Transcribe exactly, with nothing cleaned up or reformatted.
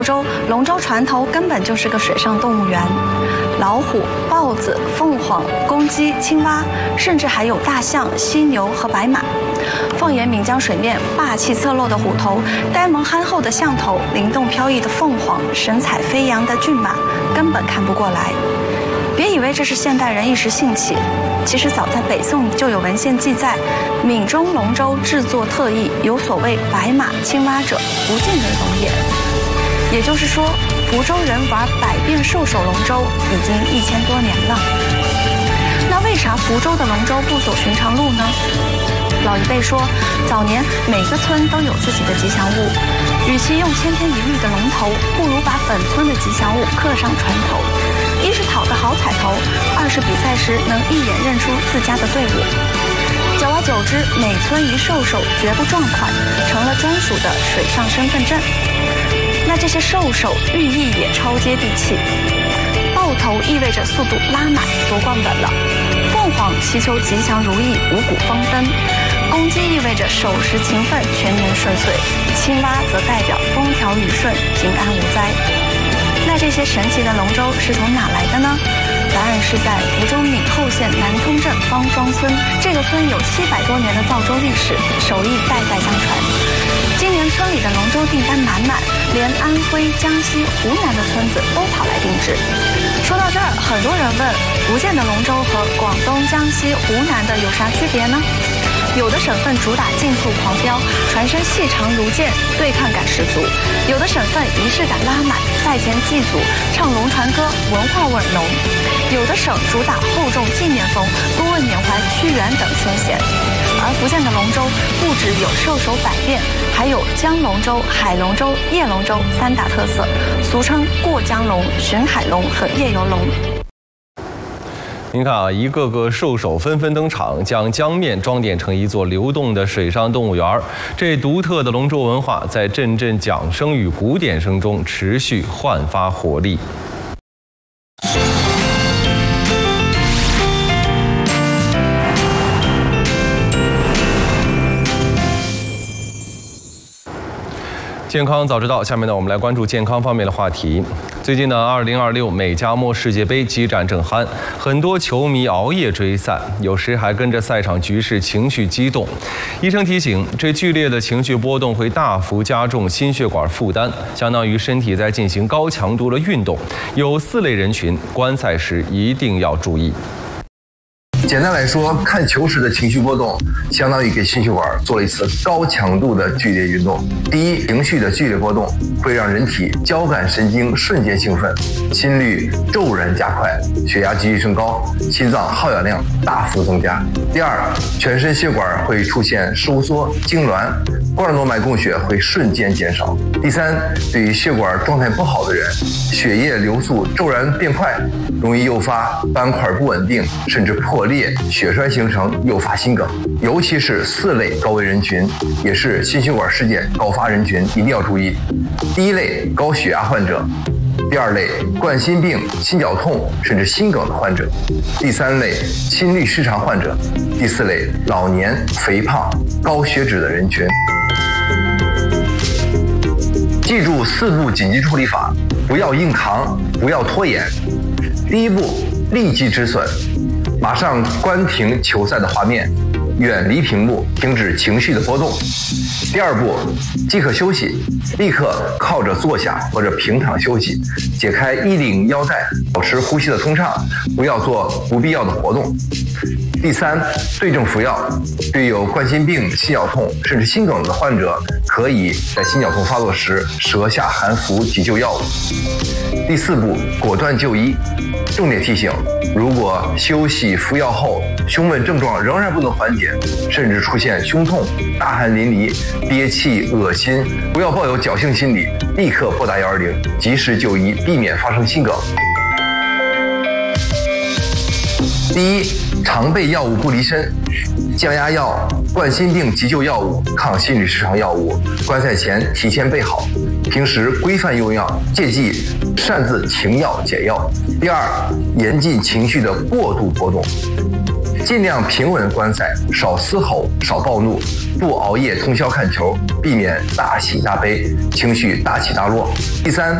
州龙舟船头根本就是个水上动物园，老虎、豹子、凤凰、公鸡、青蛙，甚至还有大象、犀牛和白马。放眼岷江水面，霸气侧漏的虎头，呆萌憨厚的象头，灵动飘逸的凤凰，神采飞扬的骏马，根本看不过来。别以为这是现代人一时兴起，其实早在北宋就有文献记载，闽中龙舟制作特异，有所谓白马、青蛙者，福建人龙也。也就是说，福州人玩百变兽首龙舟已经一千多年了。那为啥福州的龙舟不走寻常路呢？老一辈说，早年每个村都有自己的吉祥物，与其用千篇一律的龙头，不如把本村的吉祥物刻上船头。一是讨个好彩头，二是比赛时能一眼认出自家的队伍。久而久之，每村一兽首绝不撞款，成了专属的水上身份证。那这些兽首寓意也超接地气，豹头意味着速度拉满，夺冠稳了；凤凰祈求吉祥如意，五谷丰登；公鸡意味着守时勤奋，全年顺遂；青蛙则代表风调雨顺，平安无灾。那这些神奇的龙舟是从哪来的呢？答案是在福州闽后县南通镇方庄村，这个村有七百多年的造舟历史，手艺代代相传。今年村里的龙舟订单满满，连安徽、江西、湖南的村子都跑来定制。说到这儿，很多人问，福建的龙舟和广东、江西、湖南的有啥区别呢？有的省份主打竞速狂飙，船身细长如剑，对抗感十足；有的省份仪式感拉满，赛前祭祖、唱龙船歌，文化味浓；有的省主打厚重纪念风，多问缅怀屈原等先贤。而福建的龙舟不只有兽首百变，还有江龙舟、海龙舟、夜龙舟三大特色，俗称过江龙、巡海龙和夜游龙。 您看啊，一个个兽首纷纷登场，将江面装点成一座流动的水上动物园。这独特的龙舟文化在阵阵桨声与鼓点声中持续焕发活力。健康早知道，下面呢，我们来关注健康方面的话题。最近呢，二零二六美加墨世界杯激战正酣，很多球迷熬夜追赛，有时还跟着赛场局势情绪激动。医生提醒，这剧烈的情绪波动会大幅加重心血管负担，相当于身体在进行高强度的运动。有四类人群，观赛时一定要注意。 简单来说，看球时的情绪波动，相当于给心血管做了一次高强度的剧烈运动。第一，情绪的剧烈波动会让人体交感神经瞬间兴奋，心率骤然加快，血压急剧升高，心脏耗氧量大幅增加。第二，全身血管会出现收缩、痉挛，冠状动脉供血会瞬间减少。第三，对于血管状态不好的人，血液流速骤然变快，容易诱发斑块不稳定，甚至破裂、血栓形成，诱发心梗。尤其是四类高危人群，也是心血管事件高发人群，一定要注意。第一类，高血压患者；第二类，冠心病、心绞痛甚至心梗的患者；第三类，心律失常患者；第四类，老年、肥胖、高血脂的人群。记住四步紧急处理法，不要硬扛，不要拖延。第一步，立即止损，马上关停球赛的画面，远离屏幕，停止情绪的波动。第二步，即可休息，立刻靠着坐下或者平躺休息，解开衣领腰带，保持呼吸的通畅，不要做不必要的活动。第三，对症服药，对有冠心病、心绞痛甚至心梗的患者，可以在心绞痛发作时舌下含服急救药物。第四步，果断就医。重点提醒，如果休息服药后胸闷症状仍然不能缓解，甚至出现胸痛、大汗淋漓、憋气、恶心，不要抱有侥幸心理，立刻拨打一二零，及时就医，避免发生心梗。第一，常备药物不离身，降压药、冠心病急救药物、抗心律失常药物，观赛前提前备好，平时规范用药，切忌擅自停药解药。第二，严禁情绪的过度波动。 尽量平稳观赛，少嘶吼，少暴怒，不熬夜通宵看球，避免大喜大悲，情绪大起大落。第三，